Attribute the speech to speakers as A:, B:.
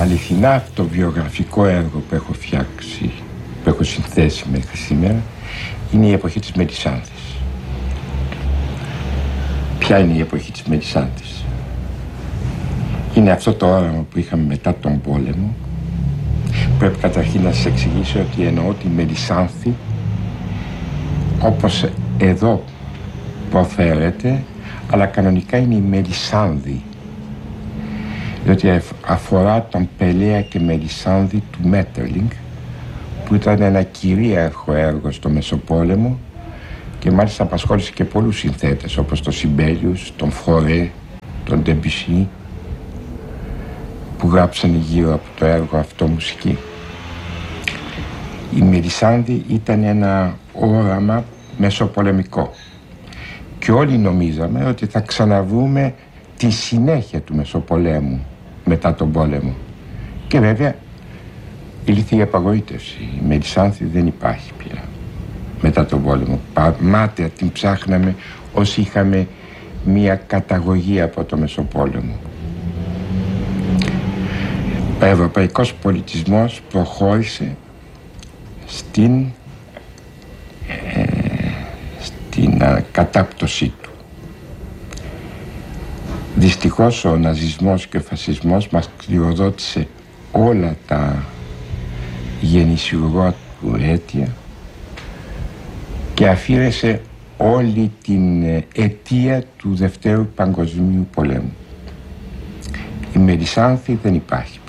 A: αληθινά αυτοβιογραφικό έργο που έχω φτιάξει, που έχω συνθέσει μέχρι σήμερα, είναι η εποχή της Μελισσάνθης. Ποια είναι η εποχή της Μελισσάνθης? Είναι αυτό το όραμα που είχαμε μετά τον πόλεμο. Πρέπει καταρχήν να σας εξηγήσω ότι εννοώ τη Μελισσάνθη όπως εδώ προφέρεται, αλλά κανονικά είναι η Μελισσάνδη, διότι αφορά τον Πελέα και Μελισσάνδη του Μέττερλινγκ, που ήταν ένα κυρίαρχο έργο στο Μεσοπόλεμο και μάλιστα απασχόλησε και πολλούς συνθέτες όπως τον Σιμπέλιους, τον Φορέ, τον Ντεμπισί, που γράψανε γύρω από το έργο αυτό μουσική. Η Μελισσάνδη ήταν ένα όραμα μεσοπολεμικό και όλοι νομίζαμε ότι θα ξαναβρούμε τη συνέχεια του Μεσοπολέμου μετά τον πόλεμο. Και βέβαια ήλθε η απαγοήτευση. Η Μελισσάνθη δεν υπάρχει πια μετά τον πόλεμο. Μάταια την ψάχναμε όσοι είχαμε μία καταγωγή από το Μεσοπόλεμο. Ο ευρωπαϊκός πολιτισμός προχώρησε στην κατάπτωσή του. Δυστυχώς ο ναζισμός και ο φασισμός μας κληροδότησε όλα τα γεννησιουργά του αίτια και αφήρεσε όλη την αιτία του Δευτέρου Παγκοσμίου Πολέμου. Η Μελισσάνθη δεν υπάρχει.